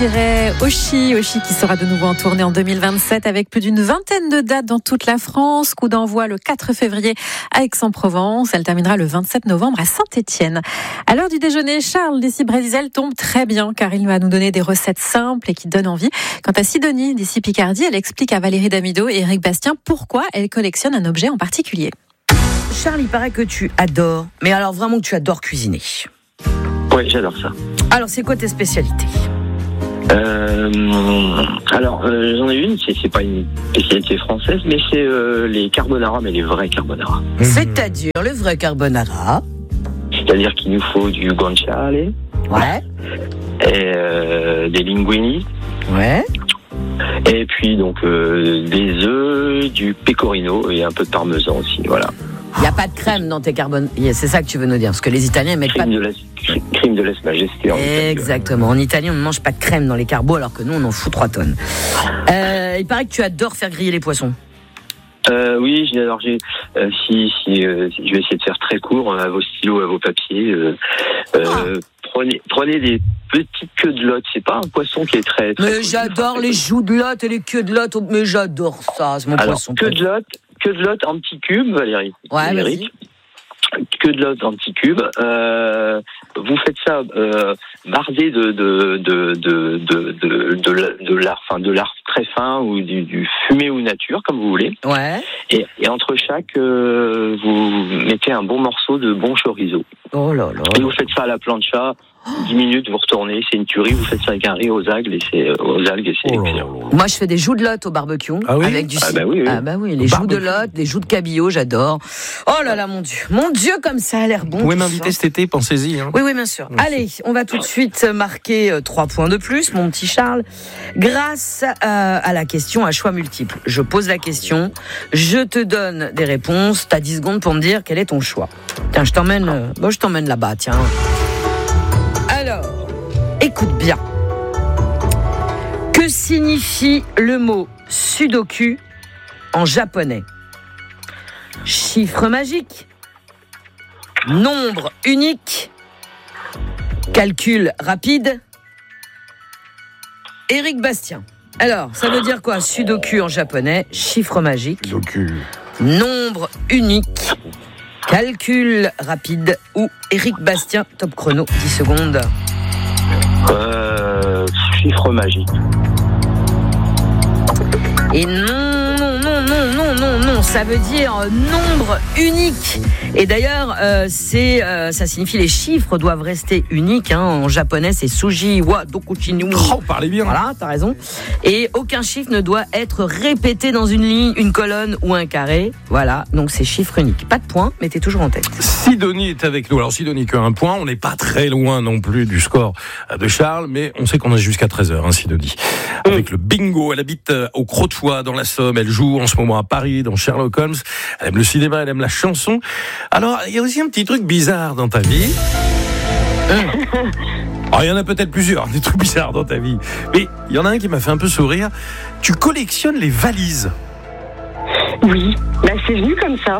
Oshi qui sera de nouveau en tournée en 2027 avec plus d'une vingtaine de dates dans toute la France. Coup d'envoi le 4 février à Aix-en-Provence. Elle terminera le 27 novembre à Saint-Étienne. À l'heure du déjeuner, Charles d'ici Brésil tombe très bien car il va nous donner des recettes simples et qui donnent envie. Quant à Sidonie d'ici Picardie, elle explique à Valérie Damido et Eric Bastien pourquoi elle collectionne un objet en particulier. Charles, il paraît que tu adores, mais alors vraiment que tu adores cuisiner. Oui, j'adore ça. Alors, c'est quoi tes spécialités ? J'en ai une, c'est pas une spécialité française, mais c'est les carbonara, mais les vrais carbonara. C'est-à-dire le vrai carbonara. C'est-à-dire qu'il nous faut du guanciale, Ouais. et des linguini, Ouais. et puis donc des œufs, du pecorino et un peu de parmesan aussi, voilà. Il n'y a pas de crème dans tes carbonara. C'est ça que tu veux nous dire, parce que les Italiens mettent pas de... Crème de lèse-majesté. Exactement. En Italie, on ne mange pas de crème dans les carbos, alors que nous, on en fout 3 tonnes. Il paraît que tu adores faire griller les poissons. Oui, j'adore. Si je vais essayer de faire très court, à vos stylos, à vos papiers. Prenez des petites queues de lotte. C'est pas un poisson qui est très mais j'adore les joues de lotte et les queues de lotte. Mais j'adore ça, c'est mon poisson. Queue de lotte en petits cubes, Valérie. Ouais, vas-y. Queue de lotte en petits cubes. Vous faites ça bardé de lard très fin ou du fumé ou nature, comme vous voulez. Ouais. Et entre chaque, vous mettez un bon morceau de bon chorizo. Oh là là. Et vous faites ça à la plancha. 10 minutes, vous retournez, c'est une tuerie. Vous faites ça avec un riz aux algues et c'est excellent. Moi, je fais des joues de lotte au barbecue. Ah oui avec du oui. Ah bah oui, les joues de lotte, les joues de cabillaud, j'adore. Oh là là, mon Dieu, comme ça a l'air bon. Vous pouvez m'inviter cet été, pensez-y. Hein. Oui, bien sûr. Merci. Allez, on va tout de suite marquer 3 points de plus, mon petit Charles, grâce à la question à choix multiples. Je pose la question, je te donne des réponses. T'as 10 secondes pour me dire quel est ton choix. Tiens, je t'emmène là-bas, tiens. Alors, écoute bien. Que signifie le mot sudoku en japonais ? Chiffre magique, nombre unique, calcul rapide. Éric Bastien. Alors, ça veut dire quoi ? Sudoku en japonais, chiffre magique, nombre unique, calcul rapide ou Éric Bastien, top chrono, 10 secondes. Chiffre magique. Et non, ça veut dire nombre unique. Et d'ailleurs, ça signifie les chiffres doivent rester uniques. En japonais, c'est suji wa dokuchinu. Oh, parlez bien. Voilà, t'as raison. Et aucun chiffre ne doit être répété dans une ligne, une colonne ou un carré. Voilà, donc c'est chiffre unique. Pas de point, mais t'es toujours en tête. Sidonie est avec nous. Alors Sidonie que 1 point, on n'est pas très loin non plus du score de Charles, mais on sait qu'on a jusqu'à 13h, Sidonie. Avec le bingo, elle habite au Crotoy dans la Somme, elle joue en ce moment à Paris dans Sherlock Holmes, elle aime le cinéma, elle aime la chanson. Alors, il y a aussi un petit truc bizarre dans ta vie. Il y en a peut-être plusieurs, des trucs bizarres dans ta vie. Mais il y en a un qui m'a fait un peu sourire. Tu collectionnes les valises. Oui, c'est venu comme ça.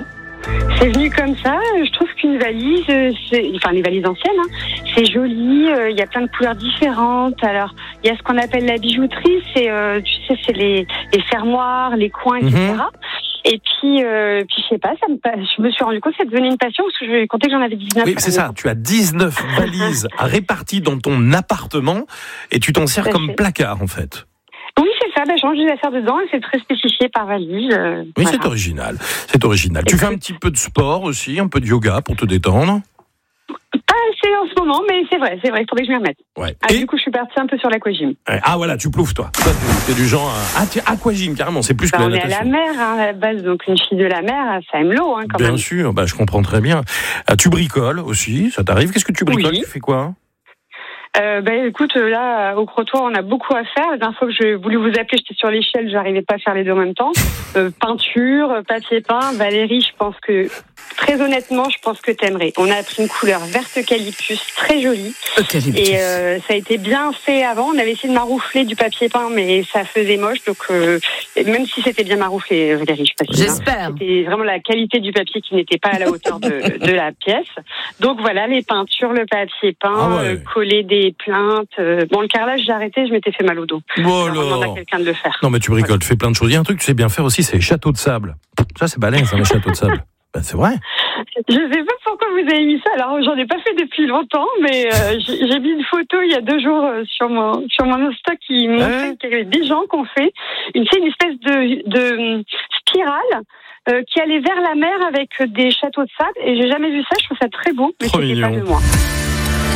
Je trouve qu'une valise, les valises anciennes, c'est joli, il y a plein de couleurs différentes. Alors, il y a ce qu'on appelle la bijouterie, c'est les fermoirs, les coins, etc. Et puis je sais pas, je me suis rendu compte que ça devenait une passion parce que je comptais que j'en avais 19. Oui, c'est ça, tu as 19 valises réparties dans ton appartement et tu t'en sers comme placard, en fait. Oui, c'est ça, je range des affaires dedans et c'est très spécifié par valise. Oui, voilà. c'est original. Tu fais un petit peu de sport aussi, un peu de yoga pour te détendre? Pas assez en ce moment, mais c'est vrai, il faudrait que je m'y remette. Ouais. Du coup, je suis partie un peu sur l'aquagym. Ah voilà, tu plouves toi. Toi, t'es du genre aquagym, carrément, c'est plus que la natation. On est à la mer, à la base, donc une fille de la mer, ça aime l'eau quand même. Bien sûr, je comprends très bien. Tu bricoles aussi, ça t'arrive? Qu'est-ce que tu bricoles? Oui. Tu fais quoi? Écoute, là, au Crotoy, on a beaucoup à faire. La dernière fois que j'ai voulu vous appeler, j'étais sur l'échelle, j'arrivais pas à faire les deux en même temps. Peinture, papier peint, Valérie, je pense que Très honnêtement, je pense que t'aimerais. On a pris une couleur verte eucalyptus très jolie. Eucalyptus. Et ça a été bien fait avant. On avait essayé de maroufler du papier peint, mais ça faisait moche. Donc même si c'était bien marouflé, Valérie, je sais pas si j'espère. C'était vraiment la qualité du papier qui n'était pas à la hauteur de la pièce. Donc voilà, les peintures, le papier peint, coller des plaintes. Bon, le carrelage, j'ai arrêté, je m'étais fait mal au dos. On demande à quelqu'un de le faire. Non, mais tu bricoles, tu fais plein de choses. Il y a un truc que tu sais bien faire aussi, c'est les châteaux de sable. Ça, c'est balèze, les châteaux de sable. Ben, c'est vrai. Je sais pas pourquoi vous avez mis ça. Alors, j'en ai pas fait depuis longtemps, mais j'ai mis une photo il y a 2 jours sur mon Insta qui montrait qu'il y avait des gens qui ont fait une espèce de spirale qui allait vers la mer avec des châteaux de sable. Et j'ai jamais vu ça. Je trouve ça très beau, mais c'était pas de moi.